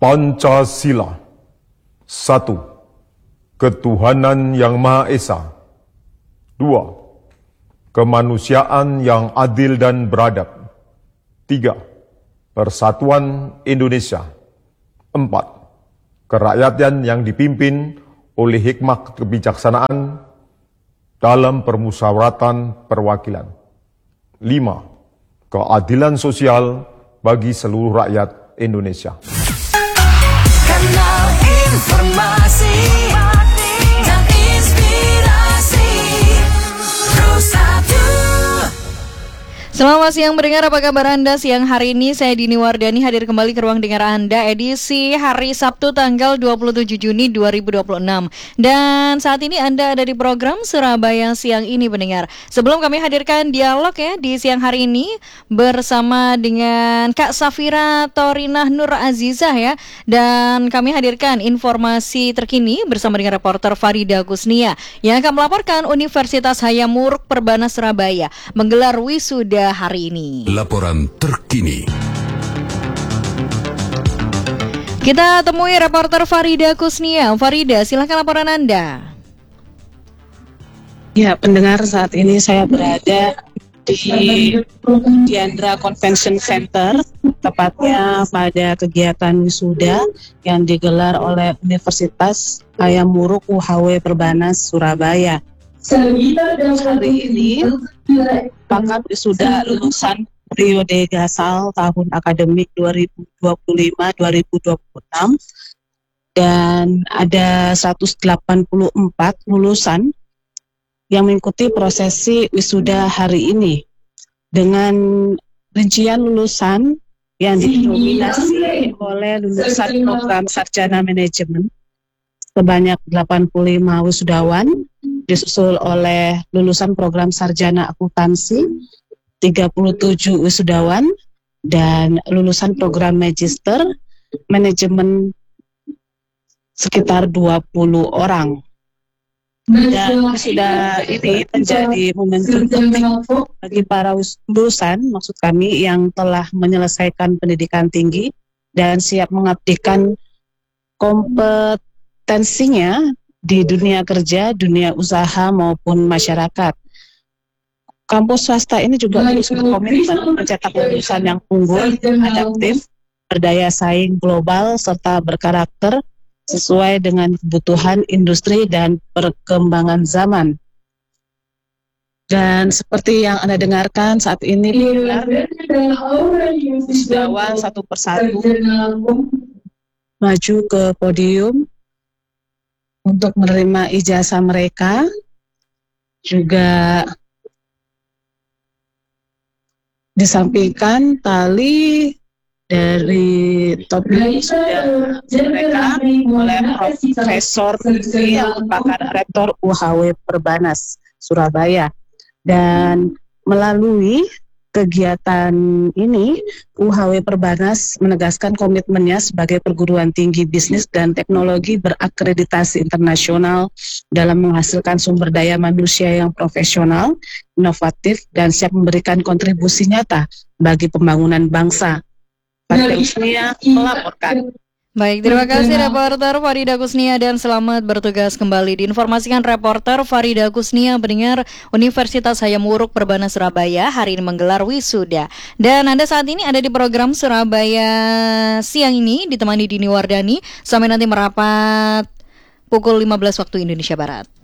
Pancasila. 1. Ketuhanan yang Maha Esa. 2. Kemanusiaan yang adil dan beradab. 3. Persatuan Indonesia. 4. Kerakyatan yang dipimpin oleh hikmah kebijaksanaan dalam permusyawaratan perwakilan. 5. Keadilan sosial bagi seluruh rakyat Indonesia. Kanal informasi dan inspirasi Pro1. Selamat siang mendengar, apa kabar Anda siang hari ini? Saya Dini Wardani hadir kembali ke ruang dengar Anda edisi hari Sabtu tanggal 27 Juni 2026. Dan saat ini Anda ada di program Surabaya Siang ini pendengar. Sebelum kami hadirkan dialog ya di siang hari ini bersama dengan Kak Safira Torinah Nur Azizah ya. Dan kami hadirkan informasi terkini bersama dengan reporter Farida Kusnia yang akan melaporkan Universitas Hayamuruk Perbanas Surabaya menggelar wisuda hari ini. Laporan terkini. Kita temui reporter Farida Kusnia. Farida, silakan laporan Anda. Ya, pendengar, saat ini saya berada di Diandra Convention Center, tepatnya pada kegiatan wisuda yang digelar oleh Universitas Hayamuruk UHW Perbanas Surabaya. Hari ini pangkat wisuda lulusan periode Gasal tahun akademik 2025-2026 dan ada 184 lulusan yang mengikuti prosesi wisuda hari ini dengan rincian lulusan yang didominasi oleh lulusan program sarjana manajemen sebanyak 85 wisudawan, disusul oleh lulusan program sarjana akuntansi 37 wisudawan dan lulusan program magister manajemen sekitar 20 orang. Dan wisuda ini menjadi momentum penting bagi para lulusan, maksud kami, yang telah menyelesaikan pendidikan tinggi dan siap mengabdikan kompetensinya di dunia kerja, dunia usaha maupun masyarakat. Kampus swasta ini juga terus berkomitmen mencetak lulusan yang unggul, adaptif, berdaya saing global, serta berkarakter sesuai dengan kebutuhan industri dan perkembangan zaman. Dan seperti yang Anda dengarkan saat ini, wisudawan satu persatu maju ke podium untuk menerima ijazah mereka. Juga disampaikan tali dari topik sudah mereka oleh Profesor Putri yang merupakan Rektor UHW Perbanas Surabaya. Dan melalui kegiatan ini, UHW Perbanas menegaskan komitmennya sebagai perguruan tinggi bisnis dan teknologi berakreditasi internasional dalam menghasilkan sumber daya manusia yang profesional, inovatif, dan siap memberikan kontribusi nyata bagi pembangunan bangsa. Farida Kusnia melaporkan. Baik, terima kasih reporter Farida Kusnia dan selamat bertugas kembali. Diinformasikan reporter Farida Kusnia, pendengar Universitas Hayamuruk Perbanas Surabaya hari ini menggelar wisuda. Dan Anda saat ini ada di program Surabaya Siang ini ditemani Dini Wardani sampai nanti merapat pukul 15 waktu Indonesia Barat.